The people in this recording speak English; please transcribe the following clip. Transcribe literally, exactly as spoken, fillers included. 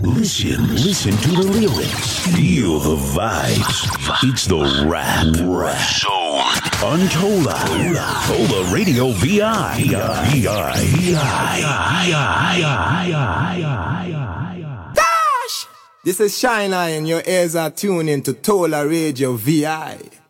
Listen, listen to the lyrics. Feel the vibes. It's the rap, rap zone. Untola. Tola Radio V I. V I. V I. V I. Gosh! This is Shine Eye and your ears are tuned into Tola Radio V I.